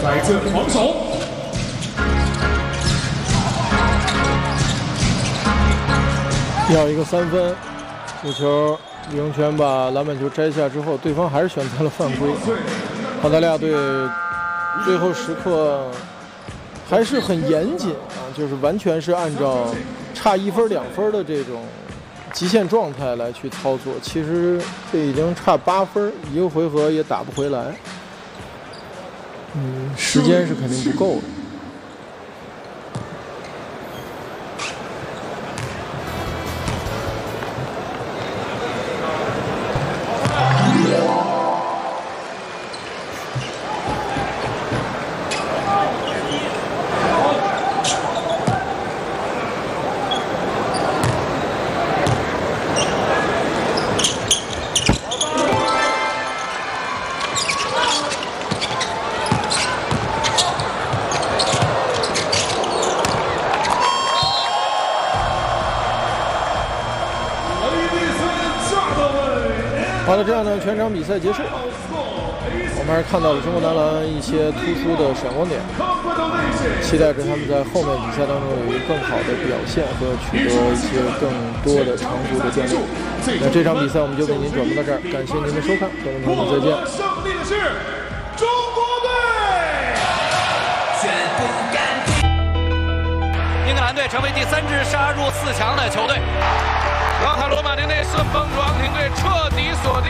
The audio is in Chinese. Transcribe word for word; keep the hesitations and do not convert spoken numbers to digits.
来自防守。 要一个三分，这球李永泉把篮板球摘下之后，对方还是选择了犯规。澳大利亚队最后时刻还是很严谨啊，就是完全是按照差一分两分的这种极限状态来去操作。其实这已经差八分，一个回合也打不回来。嗯，时间是肯定不够的。好了，这样呢，全场比赛结束。我们还是看到了中国男篮一些突出的闪光点，期待着他们在后面比赛当中有一个更好的表现和取得一些更多的长足的锻炼。那这场比赛我们就为您转播到这儿，感谢您的收看，各位朋友们再见。 胜利的是中国队。 英格兰队成为第三支杀入四强的球队。老塔罗马廷内顺风国王廷队彻底锁定。